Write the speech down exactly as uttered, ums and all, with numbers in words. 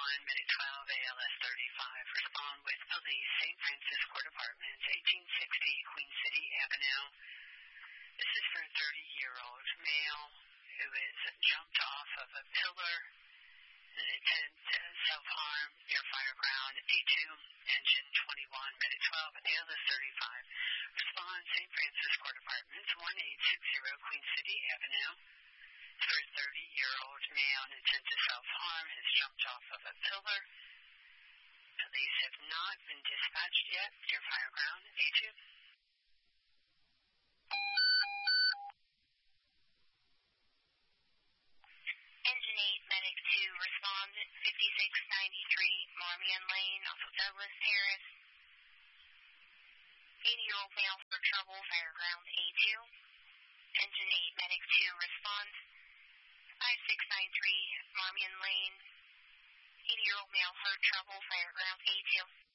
twenty-one, minute twelve, A L S thirty-five. Respond with police, Saint Francis Court Apartments, eighteen sixty Queen City Avenue. This is for a thirty-year-old male who is jumped off of a pillar in an attempt to self-harm near Fireground, A two, engine twenty-one, minute twelve, A L S thirty-five. Respond, Saint Francis Court Apartments, eighteen sixty Queen City Avenue. For a thirty-year-old male in attempt to self-harm has jumped off of a pillar. Police have not been dispatched yet near Fireground, A two. Engine eight, Medic two, respond, fifty-six ninety-three Marmion Lane, off of Douglas Terrace. eighty-year-old male for trouble, Fireground, A two. Engine eight, Medic two, respond, fifty-six ninety-three Marmion Lane. eighty-year-old male for trouble, Fireground, A two.